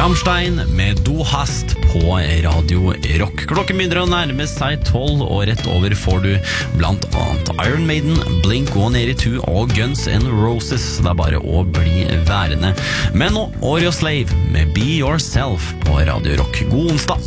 Rammstein med Du hast på Radio Rock. Klokken begynner å nærme seg 12, og rett over får du blant annet Iron Maiden, Blink-182 og Guns N' Roses. Det er bare å bli værende. Men nå Audioslave med Be Yourself på Radio Rock. God onsdag!